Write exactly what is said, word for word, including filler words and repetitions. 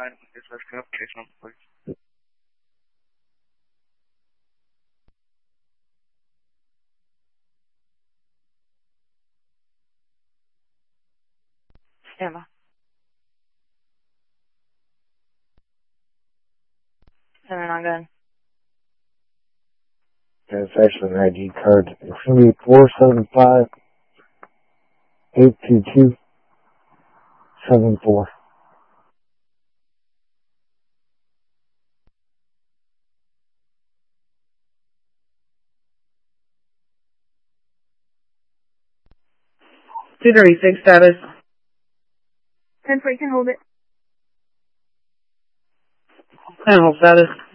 nine one dispatch, can I have case number, please? Emma. Seven on gun. That's actually an I D card. It's going to be four seven five, eight two two, seven four. two thirty-six status. ten four, you can hold it. Panel status.